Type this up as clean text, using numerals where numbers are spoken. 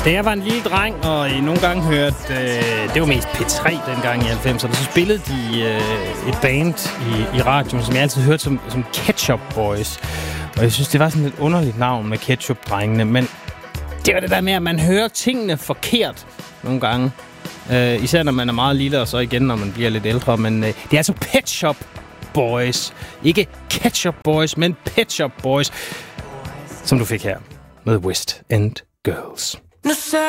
Da jeg var en lille dreng, og I nogle gange hørte, det var mest P3 dengang i 90'erne, så spillede de et band i radioen, som jeg altid hørte som Ketchup Boys. Og jeg synes, det var sådan et underligt navn med Ketchup-drengene, men det var det der med, at man hører tingene forkert nogle gange. Især når man er meget lille, og så igen, når man bliver lidt ældre. Men det er altså Pet Shop Boys. Ikke Ketchup Boys, men Pet Shop Boys, som du fik her med West End Girls.